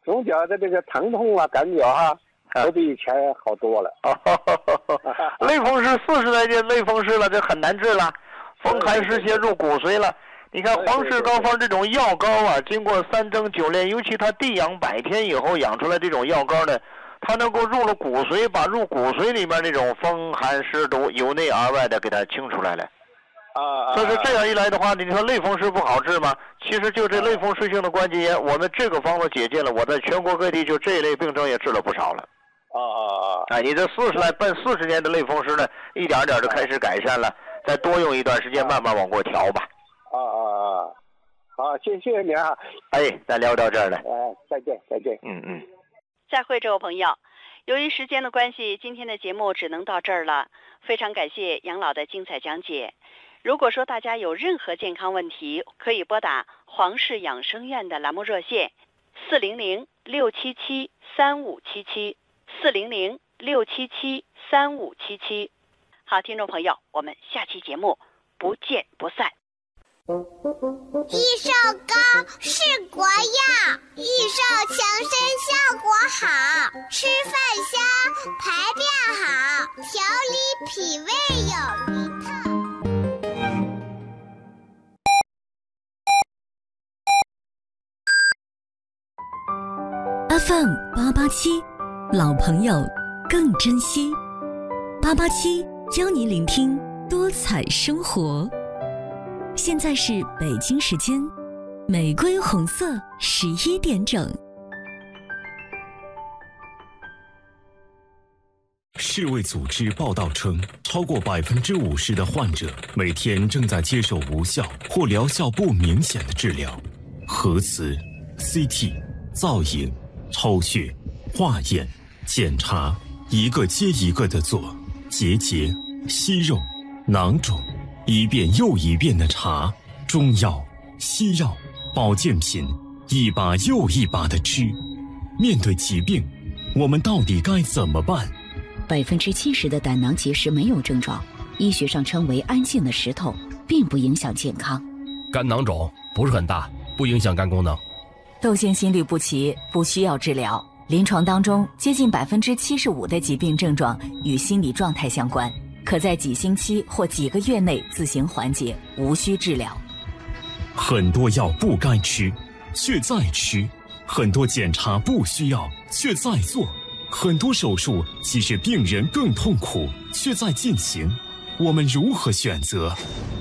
总觉得这个疼痛啊感觉都比以前好多了。 类风湿40来斤类风湿了，这很难治了，风寒湿邪入骨髓了。你看黄氏膏方这种药膏啊，经过3蒸9炼，尤其它地养100天以后养出来这种药膏呢，它能够入了骨髓，把入骨髓里面那种风寒湿毒由内而外的给它清出来了。所以说这样一来的话，你说类风湿不好治吗？其实就这类风湿性的关节炎，我们这个方法解禁了，我在全国各地就这一类病症也治了不少了。你这40年的类风湿呢，一点点就开始改善了，再多用一段时间，慢慢往过调吧。 好，谢谢你啊。 咱聊到这儿了。 再见。 再会，这位朋友。由于时间的关系，今天的节目只能到这儿了。非常感谢杨老的精彩讲解。如果说大家有任何健康问题，可以拨打黄氏养生院的栏目热线400-677-3577，400-677-3577。好，听众朋友，我们下期节目不见不散。 益寿膏是国药，益寿强身效果好，吃饭香，排便好，调理脾胃有一套。 FM 887，老朋友更珍惜。887教你聆听多彩生活。现在是北京时间玫瑰红色11点整。 世卫组织报道称，超过50%的患者每天正在接受无效或疗效不明显的治疗，核磁、CT、造影、抽血、化验、检查，一个接一个的做，结节、息肉、囊肿，一遍又一遍的查，中药、西药、保健品，一把又一把的吃。面对疾病，我们到底该怎么办 ？70%的胆囊结石没有症状，医学上称为安静的石头，并不影响健康。 肝囊肿不是很大，不影响肝功能。 窦腺心律不齐不需要治疗，临床当中接近75%的疾病症状与心理状态相关，可在几星期或几个月内自行缓解，无需治疗。 很多药不该吃，却在吃；很多检查不需要，却在做；很多手术其实病人更痛苦，却在进行。我们如何选择？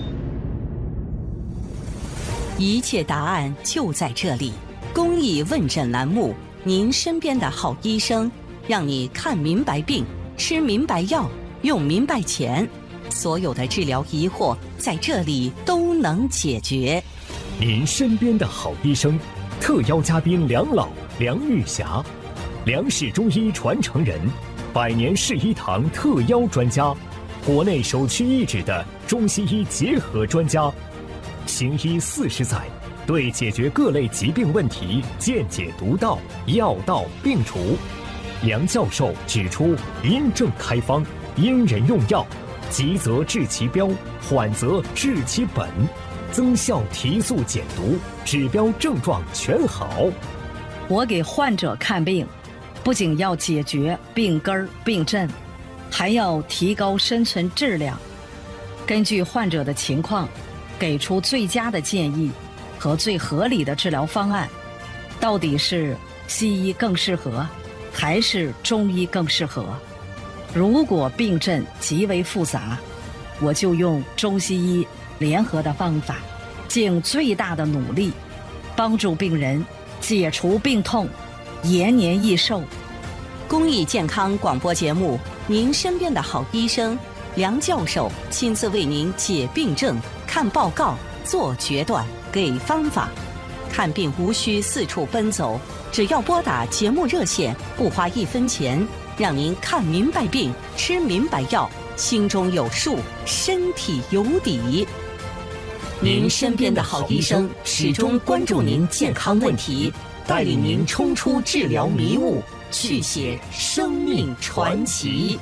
一切答案就在这里。公益问诊栏目，您身边的好医生，让你看明白病，吃明白药，用明白钱，所有的治疗疑惑在这里都能解决。 您身边的好医生，特邀嘉宾梁老、梁玉霞，梁氏中医传承人，100年世医堂特邀专家，国内首屈一指的中西医结合专家，行医40载，对解决各类疾病问题见解独到，药到病除。梁教授指出，因症开方，因人用药，急则治其标，缓则治其本，增效提速减毒，指标症状全好。 我给患者看病，不仅要解决病根儿病症，还要提高生存质量，根据患者的情况给出最佳的建议和最合理的治疗方案。到底是西医更适合还是中医更适合？如果病症极为复杂，我就用中西医联合的方法，尽最大的努力帮助病人解除病痛，延年益寿。 公益健康广播节目，您身边的好医生梁教授亲自为您解病症、看报告、做决断、给方法。看病无需四处奔走，只要拨打节目热线，不花1分钱，让您看明白病，吃明白药，心中有数，身体有底。您身边的好医生始终关注您健康问题，带领您冲出治疗迷雾，续写生命传奇。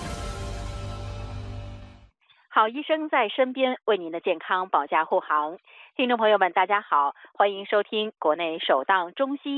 好医生在身边，为您的健康保驾护航。听众朋友们，大家好，欢迎收听国内首档中西